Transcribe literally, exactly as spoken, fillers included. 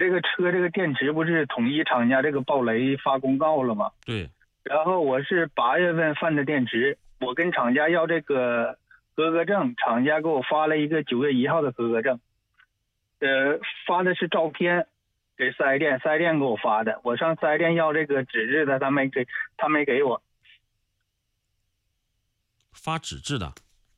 这个车这个电池不是统一厂家这个暴雷发公告了吗？ 对。 然后我是八月份换的电池，我跟厂家要这个合格证，厂家给我发了一个九月一号的合格证，呃，发的是照片给四 S 店，四 S 店给我发的，我上四 S 店要这个纸质的，他没给，他没给我。 发纸质的？